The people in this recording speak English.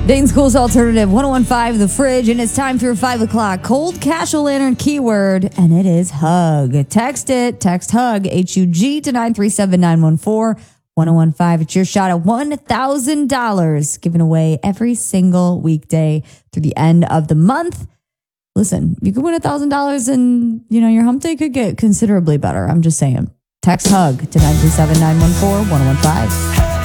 Dayton School's Alternative 1015, The Fridge, and it's time for your 5 o'clock Cold Cash Lantern keyword, and it is hug. Text hug, HUG to 937-914. 1015. It's your shot at $1,000 given away every single weekday through the end of the month. Listen, you could win $1,000 and, your hump day could get considerably better. I'm just saying. Text hug to 937-914-1015.